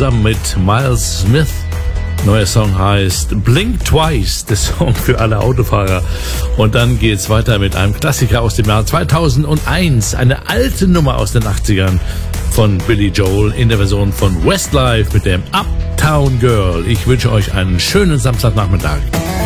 zusammen mit Miles Smith. Neuer Song heißt Blink Twice, der Song für alle Autofahrer. Und dann geht's weiter mit einem Klassiker aus dem Jahr 2001, eine alte Nummer aus den 80ern von Billy Joel in der Version von Westlife mit dem Uptown Girl. Ich wünsche euch einen schönen Samstagnachmittag.